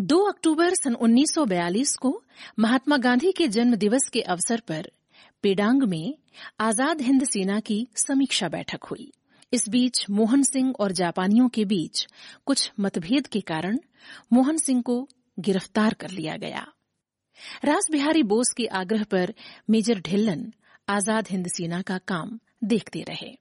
2 अक्टूबर सन 1942 को महात्मा गांधी के जन्म दिवस के अवसर पर पेडांग में आजाद हिंद सेना की समीक्षा बैठक हुई। इस बीच मोहन सिंह और जापानियों के बीच कुछ मतभेद के कारण मोहन सिंह को गिरफ्तार कर लिया गया। रास बिहारी बोस के आग्रह पर मेजर ढिल्लन आजाद हिंद सेना का काम देखते रहे।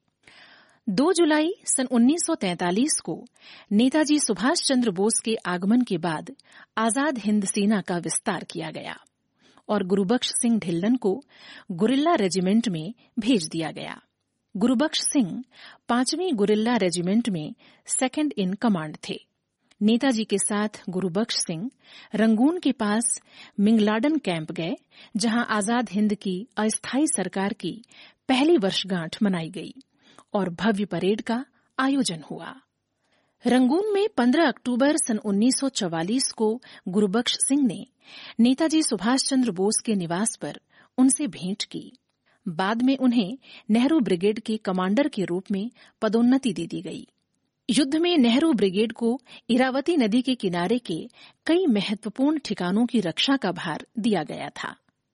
2 जुलाई सन 1943 को नेताजी सुभाष चंद्र बोस के आगमन के बाद आजाद हिंद सेना का विस्तार किया गया और गुरुबख्श सिंह ढिल्लन को गुरिल्ला रेजिमेंट में भेज दिया गया। गुरुबख्श सिंह 5वीं गुरिल्ला रेजिमेंट में सेकंड इन कमांड थे। नेताजी के साथ गुरुबख्श सिंह रंगून के पास मिंगलाडन कैंप गए, जहां आजाद हिंद की अस्थायी सरकार की पहली वर्षगांठ मनाई गई और भव्य परेड का आयोजन हुआ। रंगून में 15 अक्टूबर सन 1944 को गुरुबख्श सिंह ने नेताजी सुभाष चंद्र बोस के निवास पर उनसे भेंट की। बाद में उन्हें नेहरू ब्रिगेड के कमांडर के रूप में पदोन्नति दे दी गई। युद्ध में नेहरू ब्रिगेड को इरावती नदी के किनारे के कई महत्वपूर्ण ठिकानों की रक्षा का भार दिया गया था।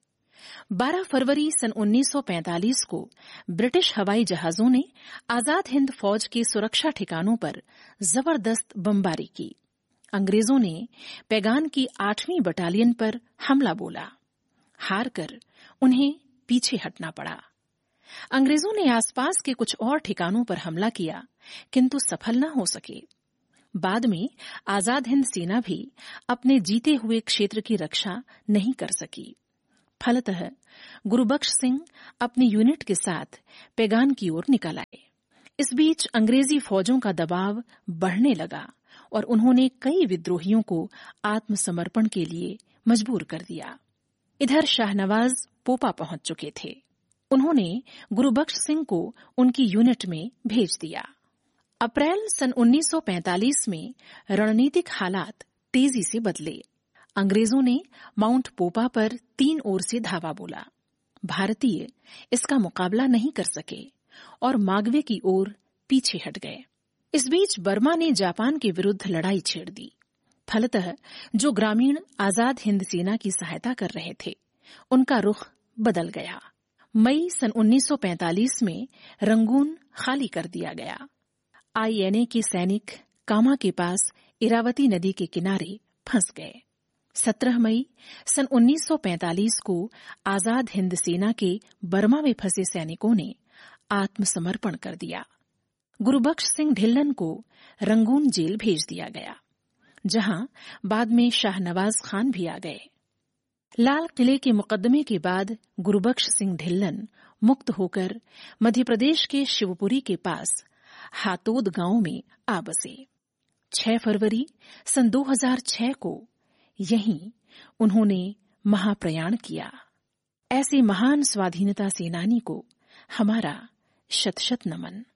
12 फरवरी सन 1945 को ब्रिटिश हवाई जहाजों ने आजाद हिंद फौज के सुरक्षा ठिकानों पर जबरदस्त बमबारी की। अंग्रेजों ने पैगान की 8वीं बटालियन पर हमला बोला। हार कर उन्हें पीछे हटना पड़ा। अंग्रेजों ने आसपास के कुछ और ठिकानों पर हमला किया, किंतु सफल न हो सके। बाद में आजाद हिंद सेना भी अपने जीते हुए क्षेत्र की रक्षा नहीं कर सकी। फलतः गुरुबख्श सिंह अपनी यूनिट के साथ पैगान की ओर निकल आए। इस बीच अंग्रेजी फौजों का दबाव बढ़ने लगा और उन्होंने कई विद्रोहियों को आत्मसमर्पण के लिए मजबूर कर दिया। इधर शाहनवाज पोपा पहुंच चुके थे। उन्होंने गुरुबख्श सिंह को उनकी यूनिट में भेज दिया। अप्रैल सन 1945 में रणनीतिक हालात तेजी से बदले। अंग्रेजों ने माउंट पोपा पर 3 ओर से धावा बोला। भारतीय इसका मुकाबला नहीं कर सके और मागवे की ओर पीछे हट गए। इस बीच बर्मा ने जापान के विरुद्ध लड़ाई छेड़ दी। फलतः जो ग्रामीण आजाद हिंद सेना की सहायता कर रहे थे, उनका रुख बदल गया। मई सन 1945 में रंगून खाली कर दिया गया। INA के सैनिक कामा के पास इरावती नदी के किनारे फंस गए। 17 मई सन 1945 को आजाद हिंद सेना के बर्मा में फंसे सैनिकों ने आत्मसमर्पण कर दिया। गुरुबख्श सिंह ढिल्लन को रंगून जेल भेज दिया गया, जहां बाद में शाहनवाज खान भी आ गए। लाल किले के मुकदमे के बाद गुरुबख्श सिंह ढिल्लन मुक्त होकर मध्य प्रदेश के शिवपुरी के पास हातोद गांव में आ बसे। 6 फरवरी सन 2006 को यहीं उन्होंने महाप्रयाण किया। ऐसे महान स्वाधीनता सेनानी को हमारा शत-शत नमन।